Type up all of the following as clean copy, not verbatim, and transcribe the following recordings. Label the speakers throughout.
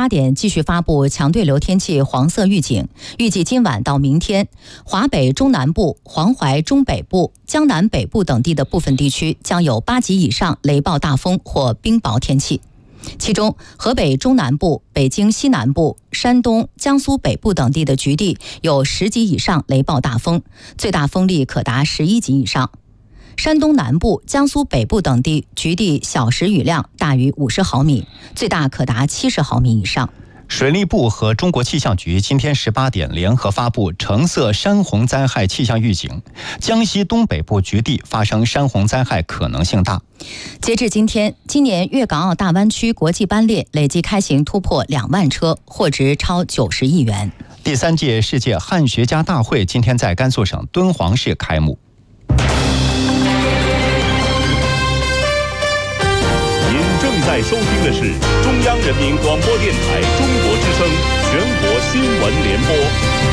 Speaker 1: 8点继续发布强对流天气黄色预警，预计今晚到明天，华北中南部、黄淮中北部、江南北部等地的部分地区将有8级以上雷暴大风或冰雹天气。其中，河北中南部、北京西南部、山东、江苏北部等地的局地有10级以上雷暴大风，最大风力可达11级以上。山东南部、江苏北部等地局地小时雨量大于50毫米，最大可达70毫米以上。
Speaker 2: 水利部和中国气象局今天18点联合发布橙色山洪灾害气象预警，江西东北部局地发生山洪灾害可能性大。
Speaker 1: 截至今天，今年粤港澳大湾区国际班列累计开行突破2万车，货值超90亿元。
Speaker 2: 第3届世界汉学家大会今天在甘肃省敦煌市开幕。
Speaker 3: 您正在收听的是中央人民广播电台中国之声全国新闻联播。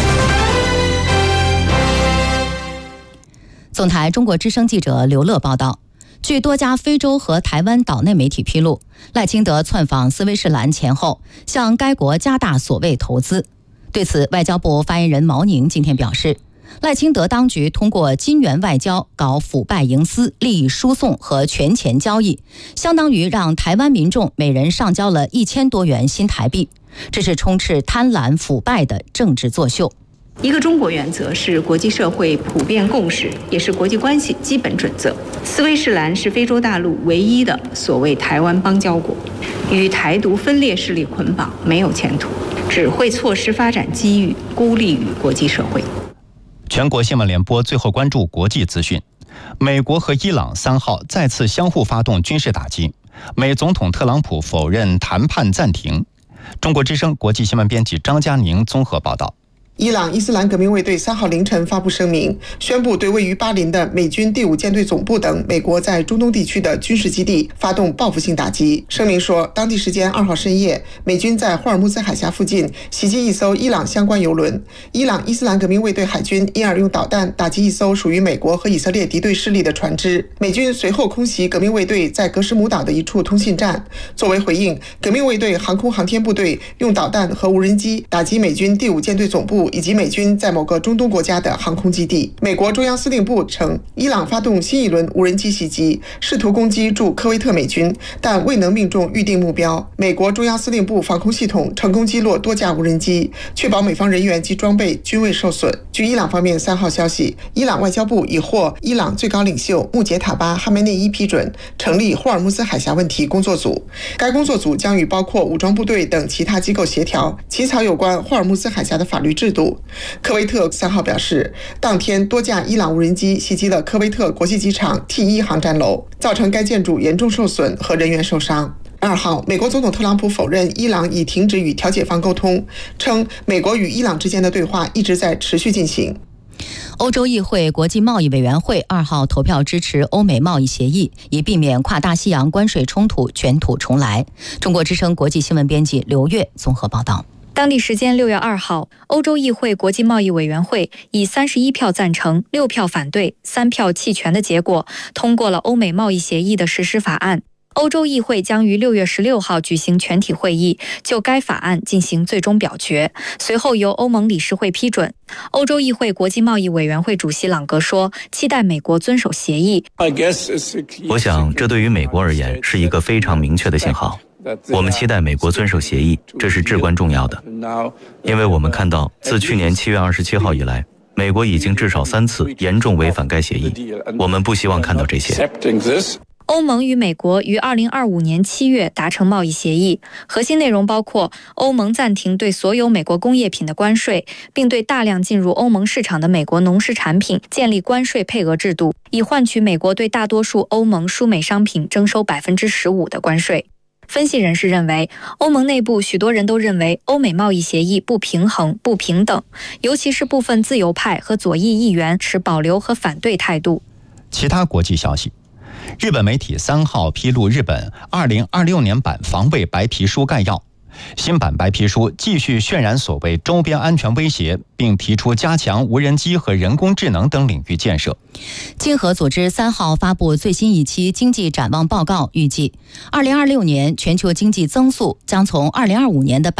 Speaker 1: 总台中国之声记者刘乐报道，据多家非洲和台湾岛内媒体披露，赖清德窜访斯威士兰前后，向该国加大所谓投资。对此，外交部发言人毛宁今天表示，赖清德当局通过金元外交搞腐败营私、利益输送和权钱交易，相当于让台湾民众每人上交了1000多元新台币，这是充斥贪婪腐败的政治作秀。
Speaker 4: 一个中国原则是国际社会普遍共识，也是国际关系基本准则。斯威士兰是非洲大陆唯一的所谓台湾邦交国，与台独分裂势力捆绑没有前途，只会错失发展机遇，孤立于国际社会。
Speaker 2: 全国新闻联播最后关注国际资讯。美国和伊朗3号再次相互发动军事打击，美总统特朗普否认谈判暂停。中国之声国际新闻编辑张佳宁综合报道。
Speaker 5: 伊朗伊斯兰革命卫队3号凌晨发布声明，宣布对位于巴林的美军第5舰队总部等美国在中东地区的军事基地发动报复性打击。声明说，当地时间2号深夜，美军在霍尔木兹海峡附近袭击一艘伊朗相关油轮，伊朗伊斯兰革命卫队海军因而用导弹打击一艘属于美国和以色列敌对势力的船只。美军随后空袭革命卫队在格什姆岛的一处通信站。作为回应，革命卫队航空航天部队用导弹和无人机打击美军第5舰队总部以及美军在某个中东国家的航空基地。美国中央司令部称，伊朗发动新一轮无人机袭击，试图攻击驻科威特美军，但未能命中预定目标。美国中央司令部防空系统成功击落多架无人机，确保美方人员及装备均未受损。据伊朗方面3号消息，伊朗外交部已获伊朗最高领袖穆杰塔巴·哈梅内伊批准成立霍尔木兹海峡问题工作组，该工作组将与包括武装部队等其他机构协调，起草有关霍尔木兹海峡的法律制度。科威特3号表示，当天多架伊朗无人机袭击了科威特国际机场 T1 航站楼，造成该建筑严重受损和人员受伤。2号，美国总统特朗普否认伊朗已停止与调解方沟通，称美国与伊朗之间的对话一直在持续进行。
Speaker 1: 欧洲议会国际贸易委员会2号投票支持欧美贸易协议，以避免跨大西洋关税冲突卷土重来。中国之声国际新闻编辑刘月综合报道。
Speaker 6: 当地时间6月2号，欧洲议会国际贸易委员会以31票赞成、6票反对、3票弃权的结果，通过了欧美贸易协议的实施法案。欧洲议会将于6月16号举行全体会议，就该法案进行最终表决，随后由欧盟理事会批准。欧洲议会国际贸易委员会主席朗格说，期待美国遵守协议。
Speaker 7: 我想，这对于美国而言是一个非常明确的信号。我们期待美国遵守协议，这是至关重要的，因为我们看到自去年7月27号以来，美国已经至少3次严重违反该协议，我们不希望看到这些。
Speaker 6: 欧盟与美国于2025年7月达成贸易协议，核心内容包括欧盟暂停对所有美国工业品的关税，并对大量进入欧盟市场的美国农事产品建立关税配额制度，以换取美国对大多数欧盟输美商品征收15%的关税。分析人士认为，欧盟内部许多人都认为欧美贸易协议不平衡、不平等，尤其是部分自由派和左翼议员持保留和反对态度。
Speaker 2: 其他国际消息，日本媒体3号披露日本2026年版防卫白皮书概要。新版白皮书继续渲染所谓周边安全威胁，并提出加强无人机和人工智能等领域建设。
Speaker 1: 经合组织3号发布最新一期经济展望报告，预计2026年全球经济增速将从2025年的